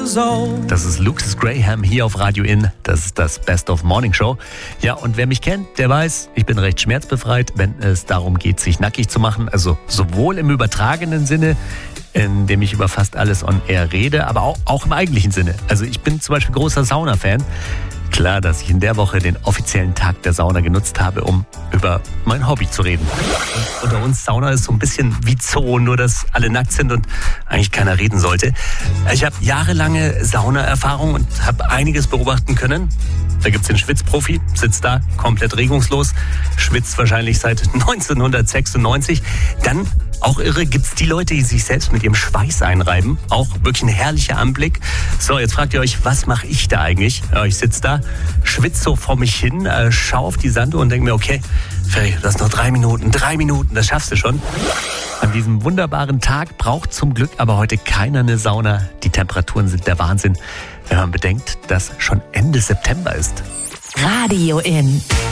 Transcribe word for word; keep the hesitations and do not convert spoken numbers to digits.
years old. Das ist Lucas Graham hier auf Radio In. Das ist das Best of Morning Show. Ja, und wer mich kennt, der weiß, ich bin recht schmerzbefreit, wenn es darum geht, sich nackig zu machen. Also sowohl im übertragenen Sinne, in dem ich über fast alles on air rede, aber auch, auch im eigentlichen Sinne. Also ich bin zum Beispiel großer Sauna-Fan. Klar, dass ich in der Woche den offiziellen Tag der Sauna genutzt habe, um über mein Hobby zu reden. Und unter uns, Sauna ist so ein bisschen wie Zoo, nur dass alle nackt sind und eigentlich keiner reden sollte. Ich habe jahrelange Saunaerfahrung und habe einiges beobachten können. Da gibt's den Schwitzprofi, sitzt da komplett regungslos, schwitzt wahrscheinlich seit neunzehnhundertsechsundneunzig. Dann, auch irre, gibt's die Leute, die sich selbst mit ihrem Schweiß einreiben. Auch wirklich ein herrlicher Anblick. So, jetzt fragt ihr euch, was mache ich da eigentlich? Ja, ich sitze da, schwitze so vor mich hin, äh, schaue auf die Sanduhr und denke mir, okay, Ferry, du hast noch drei Minuten, drei Minuten, das schaffst du schon. An diesem wunderbaren Tag braucht zum Glück aber heute keiner eine Sauna. Die Temperaturen sind der Wahnsinn, wenn man bedenkt, dass schon Ende September ist. Radio In.